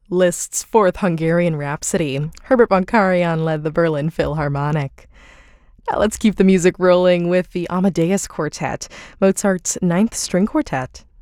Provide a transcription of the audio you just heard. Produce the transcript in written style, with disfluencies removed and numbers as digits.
Liszt's Fourth Hungarian Rhapsody. Herbert von Karajan led the Berlin Philharmonic. Now let's keep the music rolling with the Amadeus Quartet, Mozart's Ninth String Quartet.